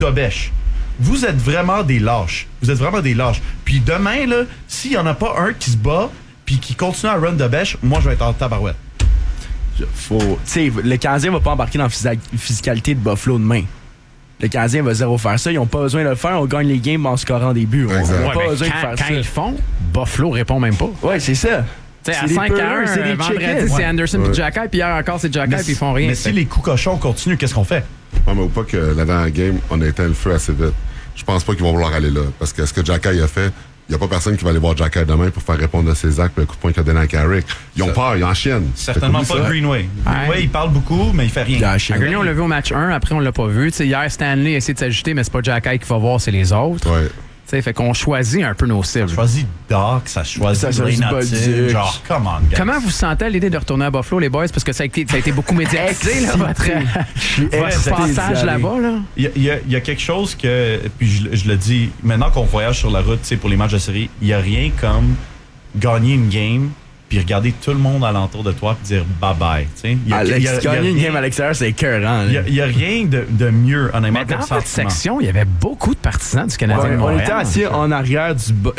Dobèche. Vous êtes vraiment des lâches. Puis demain, là, s'il n'y en a pas un qui se bat puis qui continue à run Dobèche, moi, je vais être en tabarouette. Le Canadien va pas embarquer dans la physicalité de Buffalo demain. Le Canadien va zéro faire ça. Ils n'ont pas besoin de le faire. On gagne les games en scorant des buts. On n'a pas besoin de faire ça. Quand ils le font, Buffalo répond même pas. Ouais, c'est ça. À 5-1, vendredi, c'est Anderson et Jacky, puis hier encore, c'est Jacky, puis ils font rien. Mais si les coups cochons continuent, qu'est-ce qu'on fait? Ouais, mais ou pas que la dernière game, on a éteint le feu assez vite. Je pense pas qu'ils vont vouloir aller là. Parce que ce que Jacky a fait, il n'y a pas personne qui va aller voir Jacky demain pour faire répondre à ses actes et le coup de poing qu'il a donné à Carrick. Ils ont peur, ils enchaînent. Certainement pas Greenway. Greenway, il parle beaucoup, mais il fait rien. Greenway, on l'a vu au match 1, après on l'a pas vu. T'sais, hier, Stanley a essayé de s'ajuster, mais c'est pas Jacky qui va voir, c'est les autres. Ouais. T'sais, fait qu'on choisit un peu nos cibles. Ça choisit Doc, ça choisit Bolduc. Genre, come on, guys. Comment vous sentez à l'idée de retourner à Buffalo, les boys? Parce que ça a été beaucoup médiatisé, là, votre passage là-bas. Là. Il y a quelque chose que, puis je le dis, maintenant qu'on voyage sur la route pour les matchs de série, il n'y a rien comme gagner une game puis regarder tout le monde alentour de toi puis dire bye-bye. Gagner une game à l'extérieur, c'est écœurant. Il n'y a rien de mieux, honnêtement. Mais dans cette section, il y avait beaucoup de partisans du Canadien de Montréal. On était assis en arrière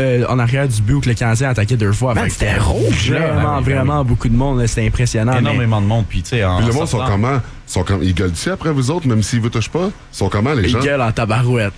du but où le Canadien attaquait 2 fois. C'était rouge. Vraiment beaucoup de monde. C'était impressionnant. Énormément de monde. Puis, tu sais, le monde sont comment? Ils gueulent-tu après vous autres, même s'ils vous touchent pas? Ils sont comment, les gens? Ils gueulent en tabarouette.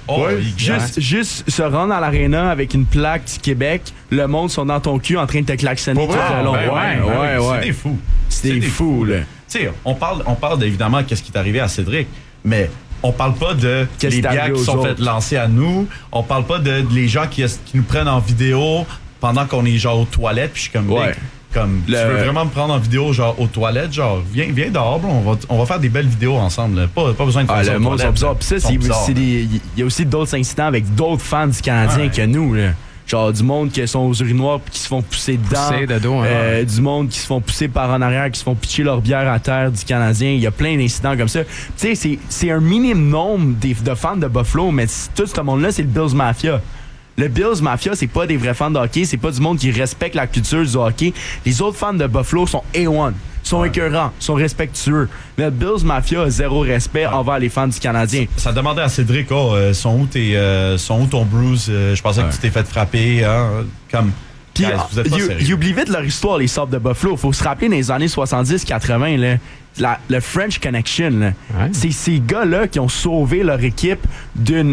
Juste se rendre à l'aréna avec une plaque du Québec, le monde sont dans ton cul en train de te klaxonner tout le long. C'est des fous. C'est des fous, là. Tu sais, on parle évidemment qu'est-ce qui est arrivé à Cédric, mais on parle pas de les bières qui sont faites lancer à nous. On parle pas de les gens qui nous prennent en vidéo pendant qu'on est genre aux toilettes. Puis je suis comme... tu veux vraiment me prendre en vidéo genre aux toilettes, genre viens dehors, on va faire des belles vidéos ensemble. Là. Pas besoin de faire ça. Le monde sont bizarres. Puis ça, il y a aussi d'autres incidents avec d'autres fans du Canadien que nous. Là. Genre du monde qui sont aux urinoirs puis qui se font pousser dedans. Du monde qui se font pousser par en arrière, qui se font pitcher leur bière à terre du Canadien. Il y a plein d'incidents comme ça. Tu sais, c'est un minime nombre de fans de Buffalo, mais tout ce monde-là, c'est le Bills Mafia. Le Bills Mafia, c'est pas des vrais fans de hockey, c'est pas du monde qui respecte la culture du hockey. Les autres fans de Buffalo sont A1, sont écœurants, sont respectueux. Mais le Bills Mafia a zéro respect envers les fans du Canadien. Ça demandait à Cédric, sont où ton Bruce? Je pensais que tu t'es fait frapper. Hein? Comme... Puis, ils oublient vite leur histoire, les Sabres de Buffalo. Faut se rappeler, dans les années 70-80, le French Connection, là. C'est ces gars-là qui ont sauvé leur équipe d'une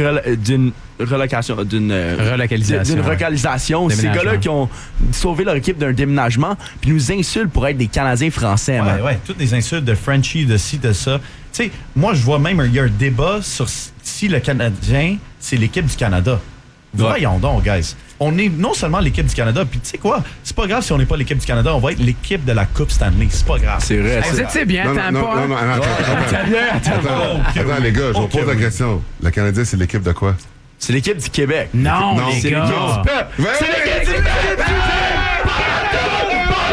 relocalisation. Ces gars-là qui ont sauvé leur équipe d'un déménagement puis nous insultent pour être des Canadiens français. Toutes des insultes de Frenchie, de ci, de ça. Tu sais, moi, je vois même, il y a un débat sur si le Canadien, c'est l'équipe du Canada. Voyons donc, guys. On est non seulement l'équipe du Canada, puis tu sais quoi? C'est pas grave si on n'est pas l'équipe du Canada, on va être l'équipe de la Coupe Stanley. C'est pas grave. C'est vrai. Vous étiez bien, attends, les gars, je vous pose la question. Le Canadien, c'est l'équipe de quoi? C'est l'équipe du Québec. Non, c'est l'équipe du peuple. C'est l'équipe du peuple!